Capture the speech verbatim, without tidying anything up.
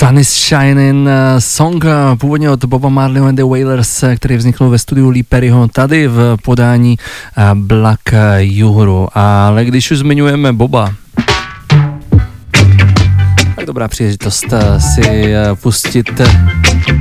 Sun is Shining, song původně od Boba Marleyho and the Wailers, který vznikl ve studiu Lee Perryho tady v podání Black Uhuru. Ale když už zmiňujeme Boba, tak dobrá příležitost si pustit